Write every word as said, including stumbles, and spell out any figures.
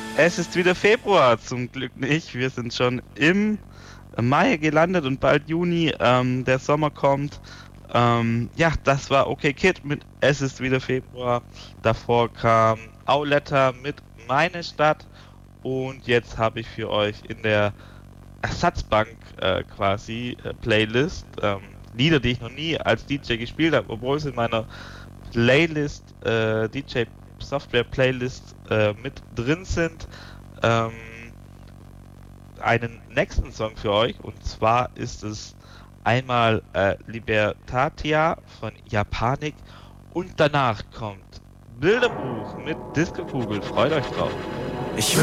Es ist wieder Februar, zum Glück nicht. Wir sind schon im Mai gelandet und bald Juni. Ähm, der Sommer kommt. Ähm, ja, das war OK Kid mit Es ist wieder Februar. Davor kam Auletta mit Meine Stadt. Und jetzt habe ich für euch in der Ersatzbank äh, quasi äh, Playlist ähm, Lieder, die ich noch nie als D J gespielt habe, obwohl es in meiner Playlist, äh, D J Software Playlist äh, mit drin sind. Ähm, einen nächsten Song für euch, und zwar ist es einmal äh, Libertatia von Japanik, und danach kommt Bilderbuch mit Disco-Kugel. Freut euch drauf. Ich